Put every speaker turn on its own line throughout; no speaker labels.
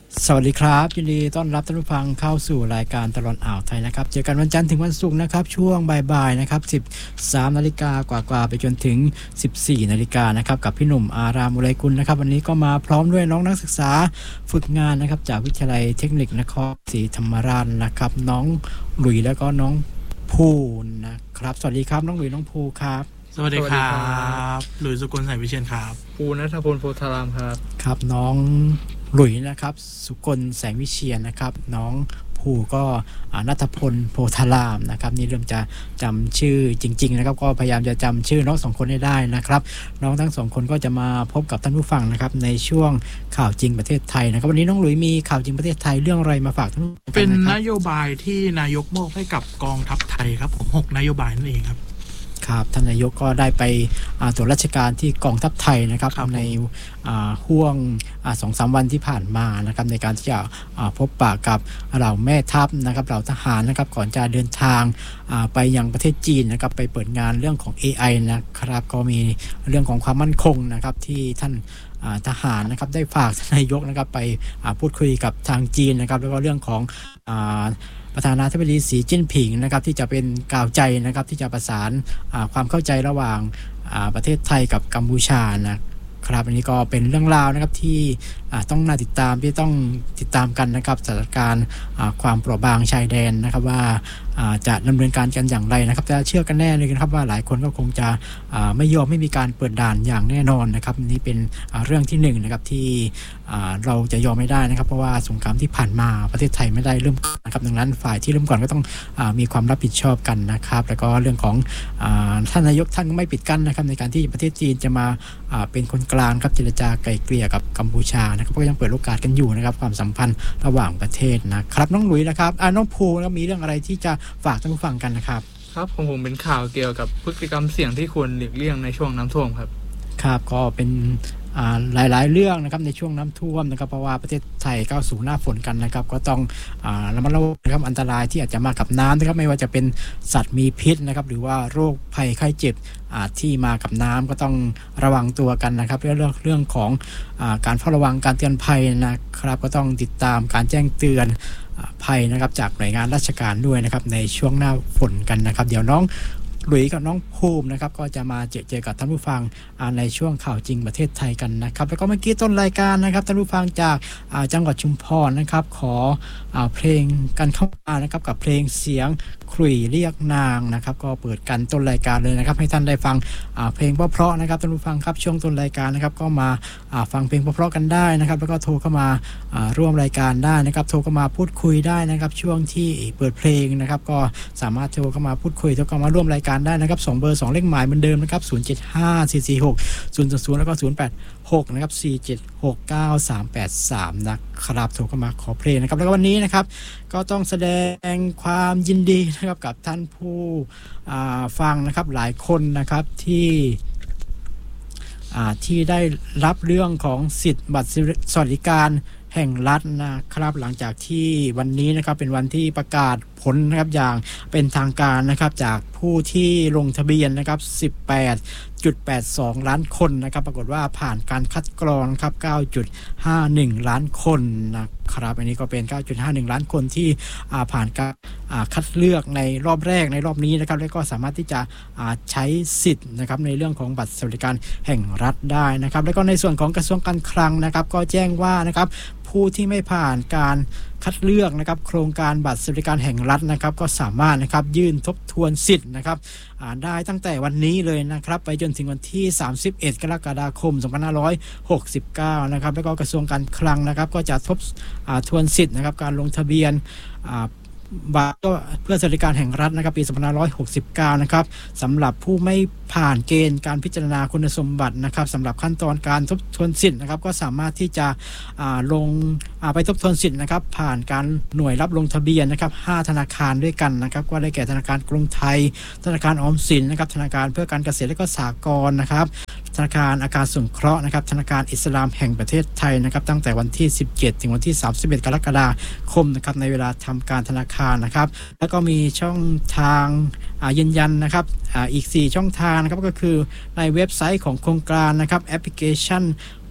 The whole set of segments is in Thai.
สวัสดีครับยินดีต้อนรับท่านผู้ฟังเข้าสู่รายการตลอดอ่าวไทยนะครับเจอกันวันจันทร์ถึงวันศุกร์นะครับช่วงบ่ายๆนะครับ13นาฬิกากว่าๆไปจนถึง14นาฬิกานะครับกับพี่หนุ่มอารามอุไรกุลนะครับวันนี้ก็มาพร้อมด้วยน้องนักศึกษาฝึกงานนะครับจากวิทยาลัยเทคนิคนครศรีธรรมราชนะครับน้องหลุยแล้วก็น้องภูนะครับสวัสดีครับน้องหลุยน้องภูครับ
สวัสดีครับหลุยส์สกุลสายวิเชียรครับ
ภูณัฐพลโพธารามครับ
ครับน้องหลุยนะครับสุกลแสงวิเชียรนะครับน้องภูก็ณัฐพลโพธารามนะครับนี่เริ่มจะจำชื่อจริงๆนะครับก็พยายามจะจำชื่อน้องสองคนให้ได้นะครับน้องทั้งสองคนก็จะมาพบกับท่านผู้ฟังนะครับในช่วงข่าวจริงประเทศไทยนะครับวันนี้น้องหลุยมีข่าวจริงประเทศไทยเรื่องอะไรมาฝากท่านผู้ฟัง
เป็นนโยบายที่นายกมอบให้กับกองทัพไทยครับผม6นโยบายนั่นเองครับ
ครับท่านนายกก็ได้ไปตรวจราชการที่กองทัพไทยนะครับในห่วง2-3 วันที่ผ่านมานะครับในการที่จะพบปะกับเหล่าแม่ทัพนะครับเหล่าทหารนะครับก่อนจะเดินทางไปยังประเทศจีนนะครับไปเปิดงานเรื่องของ AI นะครับก็มีเรื่องของความมั่นคงนะครับที่ท่านทหารนะครับได้ฝากท่านนายกนะครับไปพูดคุยกับทางจีนนะครับแล้วก็เรื่องของประธานาธิบดีสีจิ้นผิงนะครับที่จะเป็นกล่าวใจนะครับที่จะประสานความเข้าใจระหว่างประเทศไทยกับกัมพูชานะครับอันนี้ก็เป็นเรื่องราวนะครับที่ต้องน่าติดตามที่ต้องติดตามกันนะครับสถานการณ์ความเปราะบางชายแดนนะครับว่าจะดำเนินการกันอย่างไรนะครับจะเชื่อกันแน่เลยนะครับว่าหลายคนก็คงจะไม่ยอมไม่มีการเปิดด่านอย่างแน่นอนนะครับนี่เป็นเรื่องที่1นะครับที่เราจะยอมไม่ได้นะครับเพราะว่าสงครามที่ผ่านมาประเทศไทยไม่ได้เริ่มนะครับดังนั้นฝ่ายที่เริ่มก่อนก็ต้องมีความรับผิดชอบกันนะครับแล้วก็เรื่องของท่านนายกท่านก็ไม่ปิดกั้นนะครับในการที่ประเทศจีนจะมาเป็นคนกลางครับเจรจาไกล่เกลี่ยกับกัมพูชานะครับก็ยังเปิดโอกาสกันอยู่นะครับความสัมพันธ์ระหว่างประเทศนะครับน้องหลุยนะครับน้องภูแล้วมีเรื่องอะไรที่จะฝากท่านผู้ฟังกันนะครับ
ครับผมเป็นข่าวเกี่ยวกับพฤติกรรมเสี่ยงที่ควรหลีกเลี่ยงในช่วงน้ำท่วมครับ
ครับก็เป็นหลายๆเรื่องนะครับในช่วงน้ำท่วมนะครับเพราะว่าประเทศไทยเข้าสู่หน้าฝนกันนะครับก็ต้องระมัดระวังนะครับอันตรายที่อาจจะมากับน้ำนะครับไม่ว่าจะเป็นสัตว์มีพิษนะครับหรือว่าโรคภัยไข้เจ็บที่มากับน้ำก็ต้องระวังตัวกันนะครับเรื่องของการเฝ้าระวังการเตือนภัยนะครับก็ต้องติดตามการแจ้งเตือนภัยนะครับจากหน่วยงานราชการด้วยนะครับในช่วงหน้าฝนกันนะครับเดี๋ยวน้องหลุยกับน้องภูมินะครับก็จะมาเจอกับท่านผู้ฟังในช่วงข่าวจริงประเทศไทยกันนะครับแล้วก็เมื่อกี้ต้นรายการนะครับท่านผู้ฟังจากจังหวัดชุมพรนะครับขอเพลงกันเข้ามานะครับกับเพลงเสียงขลุ่ยเรียกนางนะครับก็เปิดกันต้นรายการเลยนะครับให้ท่านได้ฟังเพลงเพราะๆนะครับท่านผู้ฟังครับช่วงต้นรายการนะครับก็มาฟังเพลงเพราะๆกันได้นะครับแล้วก็โทรเข้ามาร่วมรายการได้นะครับโทรเข้ามาพูดคุยได้นะครับช่วงที่เปิดเพลงนะครับก็สามารถโทรเข้ามาพูดคุยโทรเข้ามาร่วมรายการได้นะครับ2เบอร์2เลขหมายเหมือนเดิมนะครับ075-446-000แล้วก็086นะครับ4769383นะครับโทรเข้ามาขอเพลงนะครับแล้วก็วันนี้นะครับก็ต้องแสดงความยินดีนะครับกับท่านผู้ฟังนะครับหลายคนนะครับที่ได้รับเรื่องของสิทธิ์บัตรสวัสดิการแห่งรัฐนะครับหลังจากที่วันนี้นะครับเป็นวันที่ประกาศผลนะครับอย่างเป็นทางการนะครับจากผู้ที่ลงทะเบียนนะครับ18.82 ล้านคนนะครับปรากฏว่าผ่านการคัดกรองครับ 9.51 ล้านคนนะครับอันนี้ก็เป็น 9.51 ล้านคนที่ผ่านการคัดเลือกในรอบแรกในรอบนี้นะครับแล้วก็สามารถที่จะใช้สิทธิ์นะครับในเรื่องของบัตรสวัสดิการแห่งรัฐได้นะครับแล้วก็ในส่วนของกระทรวงการคลังนะครับก็แจ้งว่านะครับผู้ที่ไม่ผ่านการคัดเลือกนะครับโครงการบัตรสวัสดิการแห่งรัฐนะครับก็สามารถนะครับยื่นทบทวนสิทธิ์นะครับได้ตั้งแต่วันนี้เลยนะครับไปจนถึงวันที่31 กรกฎาคม 2569นะครับแล้วก็กระทรวงการคลังนะครับก็จะทบทวนสิทธิ์นะครับการลงทะเบียนบัตรเพื่อสวัสดิการแห่งรัฐนะครับปี 2569นะครับสำหรับผู้ไม่ผ่านเกณฑ์การพิจารณาคุณสมบัตินะครับสำหรับขั้นตอนการทบทวนสิทธิ์นะครับก็สามารถที่จะลงไปทบทวนสิทธิ์นะครับผ่านการหน่วยรับลงทะเบียนนะครับ5ธนาคารด้วยกันนะครับก็ได้แก่ธนาคารกรุงไทยธนาคารออมสินนะครับธนาคารเพื่อการเกษตรและก็สหกรณ์นะครับธนาคารอาคารสงเคราะห์นะครับธนาคารอิสลามแห่งประเทศไทยนะครับตั้งแต่วันที่17ถึงวันที่31 กรกฎาคมนะครับในเวลาทำการธนาคารนะครับแล้วก็มีช่องทางยืนยันนะครับอีก4ช่องทางนะครับก็คือในเว็บไซต์ของโครงการนะครับแอปพลิเคชันเป๋า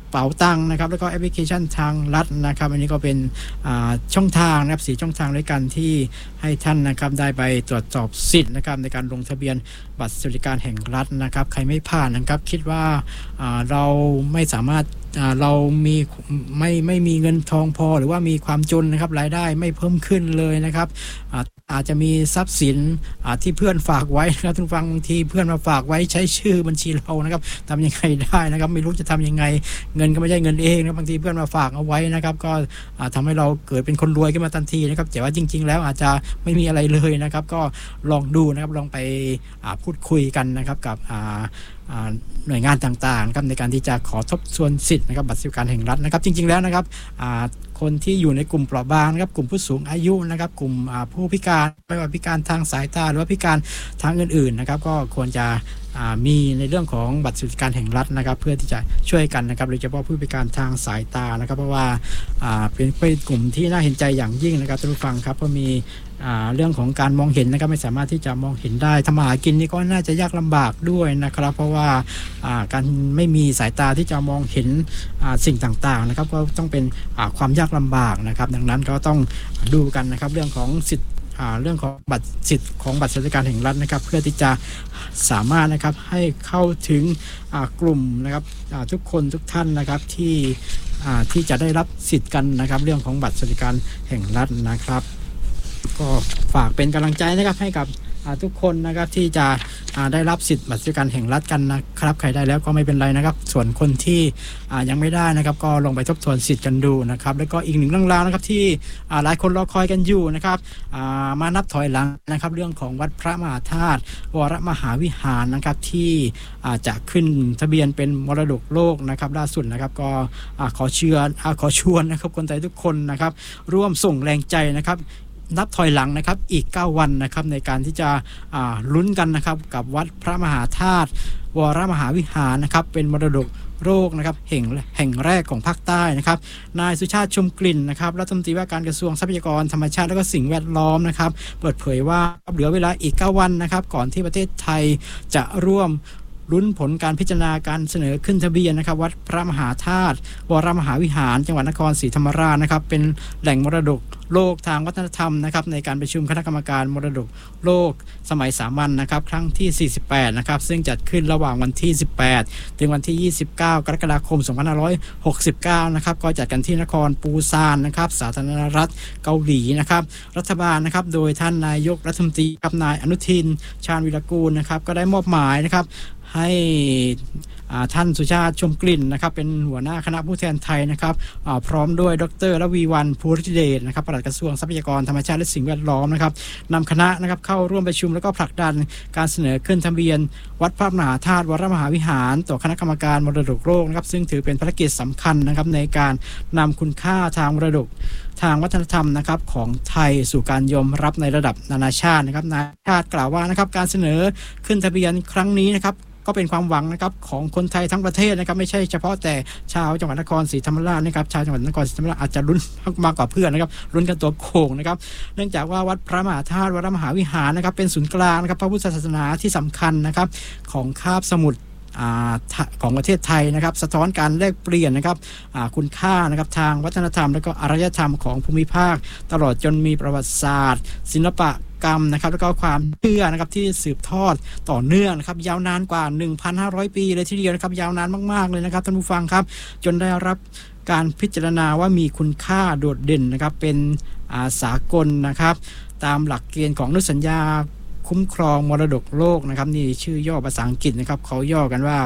เป๋าตังค์นะครับแล้วก็แอปพลิเคชันทางรัฐนะครับอันนี้ก็เป็นช่องทางนะครับ4ช่องทางด้วยกันที่ให้ท่านนะครับได้ไปตรวจสอบสิทธิ์นะครับในการลงทะเบียนบัตรสวัสดิการแห่งรัฐนะครับใครไม่ผ่านนะครับคิดว่าเราไม่สามารถเรามีไม่มีเงินทองพอหรือว่ามีความจนนะครับรายได้ไม่เพิ่มขึ้นเลยนะครับอาจจะมีทรัพย์สินที่เพื่อนฝากไว้นะครับทุกฟังบางทีเพื่อนมาฝากไว้ใช้ชื่อบัญชีเรานะครับทำยังไงได้นะครับไม่รู้จะทำยังไงเงินก็ไม่ใช่เงินเองนะบางทีเพื่อนมาฝากเอาไว้นะครับก็ทำให้เราเกิดเป็นคนรวยขึ้นมาทันทีนะครับแต่ว่าจริงๆแล้วอาจจะไม่มีอะไรเลยนะครับก็ลองดูนะครับลองไปพูดคุยกันนะครับกับหน่วยงานต่างๆครับในการที่จะขอทบทวนสิทธิ์นะครับบัตรสวัสดิการแห่งรัฐนะครับจริงๆแล้วนะครับคนที่อยู่ในกลุ่มเปราะบางนะครับกลุ่มผู้สูงอายุนะครับกลุ่มผู้พิการไม่ว่าพิการทางสายตาหรือว่าพิการทางอื่นๆนะครับก็ควรจะมีในเรื่องของบัตรสวัสดิการแห่งรัฐนะครับเพื่อที่จะช่วยกันนะครับโดยเฉพาะผู้พิการทางสายตานะครับเพราะว่าเป็นกลุ่มที่น่าเห็นใจอย่างยิ่งนะครับท่านผู้ฟังครับเพราะมีเรื่องของการมองเห็นนะครับไม่สามารถที่จะมองเห็นได้ทำมาหากินนี่ก็น่าจะยากลำบากด้วยนะครับเพราะว่าการไม่มีสายตาที่จะมองเห็นสิ่งต่างๆนะครับก็ต้องเป็นความยากลำบากนะครับดังนั้นก็ต้องดูกันนะครับเรื่องของสิทธิ์เรื่องของบัตรสิทธิ์ของบัตรสวัสดิการแห่งรัฐนะครับเพื่อที่จะสามารถนะครับให้เข้าถึงกลุ่มนะครับทุกคนทุกท่านนะครับที่จะได้รับสิทธิ์กันนะครับเรื่องของบัตรสวัสดิการแห่งรัฐนะครับก็ฝากเป็นกำลังใจนะครับให้กับทุกคนนะครับที่จะได้รับสิทธิ์บัตรสวัสดิการแห่งรัฐกันนะครับใครได้แล้วก็ไม่เป็นไรนะครับส่วนคนที่ยังไม่ได้นะครับก็ลองไปทบทวนสิทธิ์กันดูนะครับแล้วก็อีกหนึ่งเรื่องราวนะครับที่หลายคนรอคอยกันอยู่นะครับมานับถอยหลังนะครับเรื่องของวัดพระมหาธาตุวรมหาวิหารนะครับที่จะขึ้นทะเบียนเป็นมรดกโลกนะครับล่าสุดนะครับก็ขอชวนนะครับคนไทยทุกคนนะครับร่วมส่งแรงใจนะครับนับถอยหลังนะครับอีก9วันนะครับในการที่จะลุ้นกันนะครับกับวัดพระมหาธาตุวรมหาวิหารนะครับเป็นมรดกโลกนะครับแห่งแรกของภาคใต้นะครับนายสุชาติชมกลิ่นนะครับรัฐมนตรีว่าการกระทรวงทรัพยากรธรรมชาติและก็สิ่งแวดล้อมนะครับเปิดเผยว่าเหลือเวลาอีก9วันนะครับก่อนที่ประเทศไทยจะร่วมลุ้นผลการพิจารณาการเสนอขึ้นทะเบียนนะครับวัดพระมหาธาตุวรมหาวิหารจังหวัดนครศรีธรรมราชนะครับเป็นแหล่งมรดกโลกทางวัฒนธรรมนะครับในการประชุมคณะกรรมการมรดกโลกสมัยสามัญนะครับครั้งที่48นะครับซึ่งจัดขึ้นระหว่างวันที่18ถึงวันที่29กรกฎาคม2569นะครับก็จัดกันที่นครปูซานนะครับสาธารณรัฐเกาหลีนะครับรัฐบาลนะครับโดยท่านนายกรัฐมนตรีครับนายอนุทินชาญวิรากูลนะครับก็ได้มอบหมายนะครับให้ท่านสุชาติชมกลิ่นนะครับเป็นหัวหน้าคณะผู้แทนไทยนะครับพร้อมด้วยดร.ระวีวรรณภูริเดชนะครับปลัดกระทรวงทรัพยากรธรรมชาติและสิ่งแวดล้อมนะครับนำคณะนะครับเข้าร่วมประชุมแล้วก็ผลักดันการเสนอขึ้นทะเบียนวัดพระมหาธาตุวรมหาวิหารต่อคณะกรรมการมรดกโลกนะครับซึ่งถือเป็นภารกิจสำคัญนะครับในการนำคุณค่าทางมรดกทางวัฒนธรรมนะครับของไทยสู่การยอมรับในระดับนานาชาตินะครับนายชาติกล่าวว่านะครับการเสนอขึ้นทะเบียนครั้งนี้นะครับก็เป็นความหวังนะครับของคนไทยทั้งประเทศนะครับไม่ใช่เฉพาะแต่ชาวจังหวัดนครศรีธรรมราชนะครับชาวจังหวัดนครศรีธรรมราชอาจจะลุ้นมากกว่าเพื่อนนะครับลุ้นกันตัวโก่งนะครับเนื่องจากว่าวัดพระมหาธาตุวรมหาวิหารนะครับเป็นศูนย์กลางนะครับพระพุทธศาสนาที่สำคัญนะครับของคาบสมุทรของประเทศไทยนะครับสะท้อนการแลกเปลี่ยนนะครับคุณค่านะครับทางวัฒนธรรมและก็อารยธรรมของภูมิภาคตลอดจนมีประวัติศาสตร์ศิลปะกรรมนะครับแล้วก็ความเชื่อนะครับที่สืบทอดต่อเนื่องนะครับยาวนานกว่า 1,500 ปีเลยทีเดียวนะครับยาวนานมากๆเลยนะครับท่านผู้ฟังครับจนได้รับการพิจารณาว่ามีคุณค่าโดดเด่นนะครับเป็นสากลนะครับตามหลักเกณฑ์ของอนุสัญญาคุ้มครองมรดกโลกนะครับนี่ชื่อย่อภาษาอังกฤษนะครับเขาย่อกันว่า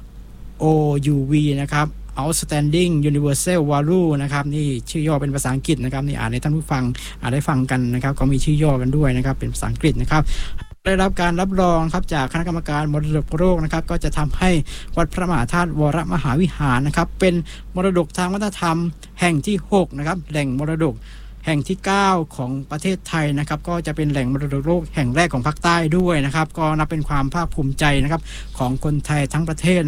OUV นะครับ Outstanding Universal Value นะครับนี่ชื่อย่อเป็นภาษาอังกฤษนะครับนี่ให้ท่านผู้ฟังได้ฟังกันนะครับก็มีชื่อย่อกันด้วยนะครับเป็นภาษาอังกฤษนะครับได้รับการรับรองครับจากคณะกรรมการมรดกโลกนะครับก็จะทำให้วัดพระมหาธาตุวรมหาวิหารนะครับเป็นมรดกทางวัฒนธรรมแห่งที่6นะครับแหล่งมรดกแห่งที่9ของประเทศไทยนะครับก็จะเป็นแหล่งมรดกโลกแห่งแรกของภาคใต้ด้วยนะครับก็นับเป็นความภาคภูมิใจนะครับของคนไทยทั้งประเทศ